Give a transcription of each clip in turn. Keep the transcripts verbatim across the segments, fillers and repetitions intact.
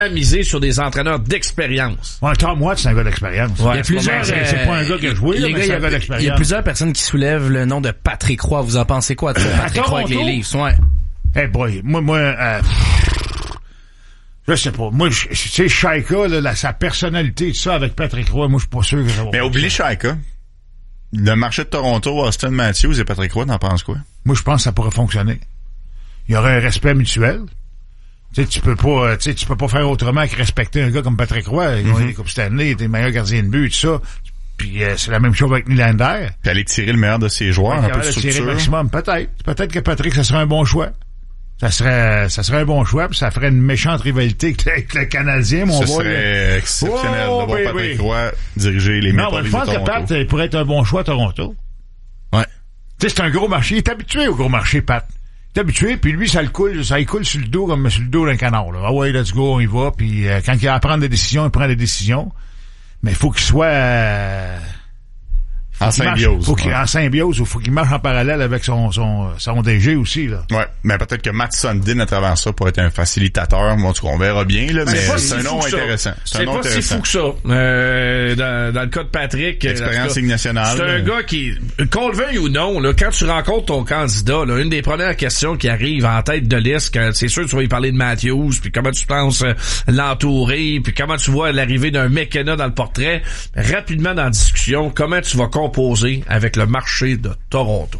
miser sur des entraîneurs d'expérience. Ouais, Tom Watt, c'est un gars d'expérience. Ouais, il y a plusieurs, c'est, c'est pas un gars qui a joué, là, mais c'est un gars d'expérience. Il y a plusieurs personnes qui soulèvent le nom de Patrick Roy. Vous en pensez quoi, de Patrick Roy avec les Leafs? Ouais. Eh hey boy, moi, moi, euh, je sais pas. Moi, tu sais, Shaika, là, la, sa personnalité, tout ça, avec Patrick Roy, moi, je suis pas sûr que ça va. Mais oublie Shaika. Le marché de Toronto, Austin Matthews et Patrick Roy, t'en penses quoi? Moi, je pense que ça pourrait fonctionner. Il y aurait un respect mutuel. Tu sais, tu peux pas, tu sais, tu peux pas faire autrement que respecter un gars comme Patrick Roy. Ils ont Mm-hmm. eu des Coupes Stanley, il était le meilleur gardien de but, tout ça. Puis euh, c'est la même chose avec Nylander. Puis aller tirer le meilleur de ses joueurs, Ouais, un peu de tirer structure. le maximum, peut-être. Peut-être que Patrick, ça serait un bon choix. Ça serait, ça serait un bon choix, puis ça ferait une méchante rivalité avec le Canadien, mon Ce boy. serait exceptionnel Oh, de voir oui, Patrick oui. Roy diriger les Non, Maple mais Leafs je de pense que Toronto. Pat il pourrait être un bon choix à Toronto. Ouais. Tu sais, c'est un gros marché. Il est habitué au gros marché, Pat. Il est habitué, puis lui, ça le coule, ça il coule sur le dos comme sur le dos d'un canard, là. Ah ouais, let's go, on y va, puis euh, quand il a à prendre des décisions, il prend des décisions. Mais il faut qu'il soit... Euh, En qu'il marche- symbiose. Faut qu'il, ouais. en symbiose, il faut qu'il marche en parallèle avec son, son, son D G aussi, là. Ouais, mais peut-être que Matt Sundin à travers ça pourrait être un facilitateur. Moi, en tout cas, on verra bien, là, mais C'est pas c'est si un fou nom que ça. intéressant. C'est, C'est un nom pas si intéressant. fou que ça. Euh, dans, dans le cas de Patrick, Expérience euh, Ligue nationale. c'est un gars qui, qu'on le veuille ou non, là, quand tu rencontres ton candidat, là, une des premières questions qui arrive en tête de liste, quand, c'est sûr que tu vas lui parler de Matthews, puis comment tu penses euh, l'entourer, puis comment tu vois l'arrivée d'un McKenna dans le portrait. Rapidement dans la discussion, comment tu vas composer avec le marché de Toronto.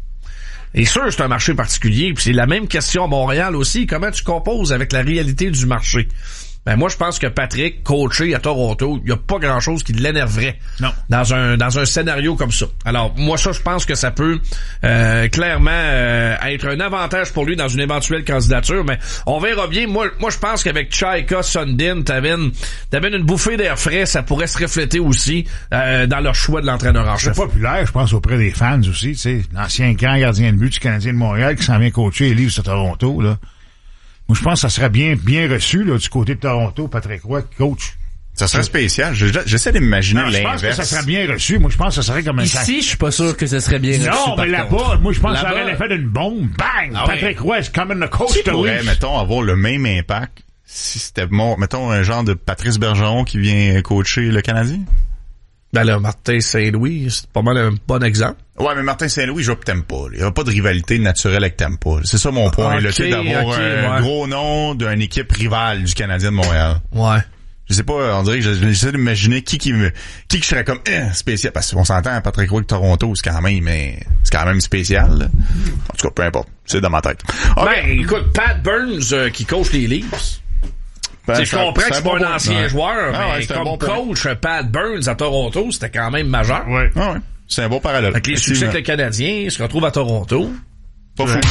Et sûr, c'est un marché particulier, puis c'est la même question à Montréal aussi. Comment tu composes avec la réalité du marché? Ben moi, je pense que Patrick, coaché à Toronto, il y a pas grand-chose qui l'énerverait Non. dans un dans un scénario comme ça. Alors, moi, ça, je pense que ça peut euh, clairement euh, être un avantage pour lui dans une éventuelle candidature, mais on verra bien. Moi, moi je pense qu'avec Shaika, Sundin, t'avais une, t'avais une bouffée d'air frais, ça pourrait se refléter aussi euh, dans leur choix de l'entraîneur en chef. C'est populaire, je pense, auprès des fans aussi, tu sais. L'ancien grand gardien de but du Canadien de Montréal qui s'en vient coacher les Leafs de Toronto, là. Moi, je pense que ça serait bien, bien reçu, là, du côté de Toronto, Patrick Roy, qui coach. Ça serait spécial. Je- J'essaie d'imaginer Non, je pense que l'inverse. ça serait bien reçu. Moi, je pense que ça serait comme un sac. Ici, je suis pas sûr que ce serait bien reçu. Non, par mais contre. là-bas, moi, je pense que ça Là-bas. aurait l'effet d'une bombe. Bang! Ah Patrick Roy is coming to coach Qui the pourrait, Leafs. mettons, avoir le même impact si c'était, bon, mettons, un genre de Patrice Bergeron qui vient coacher le Canadien? Ben là, Martin Saint-Louis, c'est pas mal un bon exemple. Ouais, mais Martin Saint-Louis, je vois Tampa. Il n'y a pas de rivalité naturelle avec Tampa. C'est ça mon point, Ok, là, tu sais, d'avoir ok, un ouais. gros nom d'une équipe rivale du Canadien de Montréal. Ouais. Je sais pas, on dirait que j'essaie d'imaginer qui qui me, qui que je serais comme eh, spécial. Parce qu'on s'entend, Patrick Roy de Toronto, c'est quand même, mais c'est quand même spécial. Là. En tout cas, peu importe. C'est dans ma tête. Okay. Ben, écoute, Pat Burns euh, qui coach les Leafs. Ben, Tu sais, je comprends que c'est pas bon un ancien point. joueur, Ah mais ouais, c'est un comme bon point. coach, Pat Burns à Toronto, c'était quand même majeur. Ouais. Ah ouais. C'est un beau parallèle. Avec les succès que le Canadien se retrouve à Toronto. Pas fou.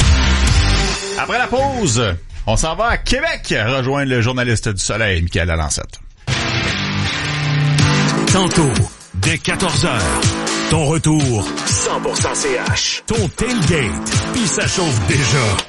Après la pause, on s'en va à Québec rejoindre le journaliste du Soleil, Michael Alancette. Tantôt, dès quatorze heures, ton retour cent pour cent C H. Ton tailgate, puis ça chauffe déjà.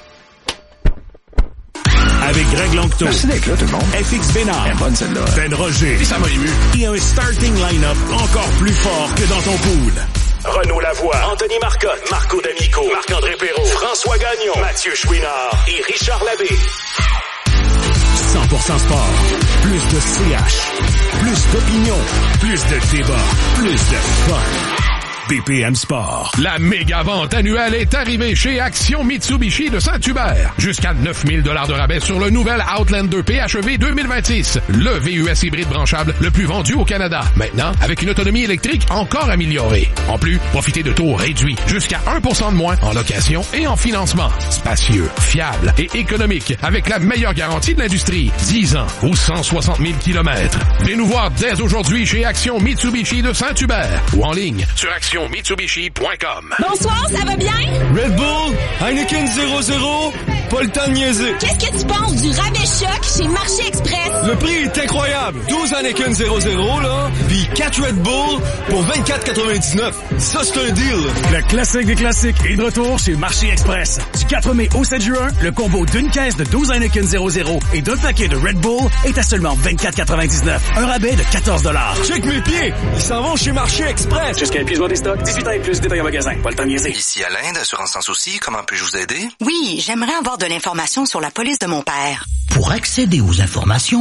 Avec Greg Langto. Merci d'être là, tout le monde. F X Bénard. Elle est bonne, celle-là. Ben Roger. Ça m'a ému. Et un starting line-up encore plus fort que dans ton pool. Renaud Lavoie, Anthony Marcotte, Marco D'Amico, Marc-André Perrault, François Gagnon, Mathieu Chouinard et Richard Labbé. cent pour cent sport. Plus de C H. Plus d'opinion. Plus de débat. Plus de fun. B P M Sport. La méga vente annuelle est arrivée chez Action Mitsubishi de Saint-Hubert. Jusqu'à neuf mille dollars de rabais sur le nouvel Outlander P H E V deux mille vingt-six. Le V U S hybride branchable le plus vendu au Canada. Maintenant, avec une autonomie électrique encore améliorée. En plus, profitez de taux réduits. Jusqu'à un pour cent de moins en location et en financement. Spacieux, fiable et économique. Avec la meilleure garantie de l'industrie. dix ans ou cent soixante mille kilomètres. Venez nous voir dès aujourd'hui chez Action Mitsubishi de Saint-Hubert. Ou en ligne sur action mitsubishi point com. Bonsoir, ça va bien? Red Bull, Heineken zéro zéro, pas le temps de niaiser. Qu'est-ce que tu penses du rabais choc chez Marché Express? Le prix est incroyable. douze Heineken zéro zéro, là, puis quatre Red Bull pour vingt-quatre quatre-vingt-dix-neuf. Ça, c'est un deal. Le classique des classiques est de retour chez Marché Express. Du quatre mai au sept juin, le combo d'une caisse de douze Heineken zéro zéro et d'un paquet de Red Bull est à seulement vingt-quatre quatre-vingt-dix-neuf. Un rabais de quatorze dollars. Check mes pieds. Ils s'en vont chez Marché Express. Jusqu'à épuisement des stocks, dix-huit ans et plus, détail en magasin. Pas le temps de niaiser. Ici Alain d'Assurance Sans Souci, comment puis-je vous aider? Oui, j'aimerais avoir de l'information sur la police de mon père. Pour accéder aux informations,